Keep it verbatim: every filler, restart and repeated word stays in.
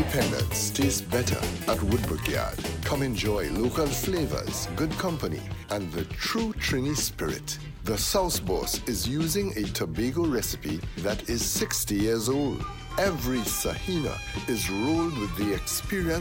Independence tastes better at Woodbrook Yard. Come enjoy local flavors, good company, and the true Trini spirit. The Sauce Boss is using a Tobago recipe that is sixty years old. Every Sahina is rolled with the experience